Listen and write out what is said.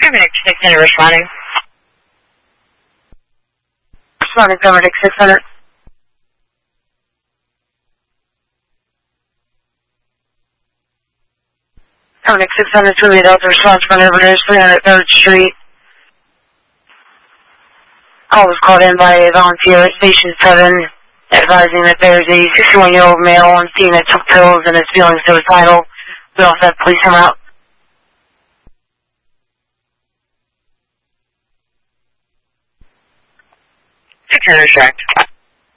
Paramedic 600 responding. Responding, Paramedic 600. Paramedic 600, 28 Delta response from Inverness, 303rd Street. I was called in by a volunteer at Station 7, advising that there's a 61-year-old male on scene that took pills and is feeling suicidal. We also have police come out. 600 tracked.